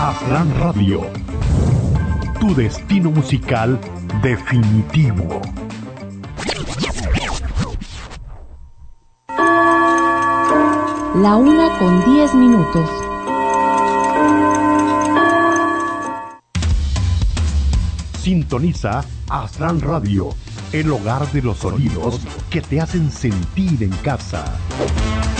Aslan Radio, tu destino musical definitivo. La 1:10. Sintoniza Aslan Radio, el hogar de los sonidos que te hacen sentir en casa.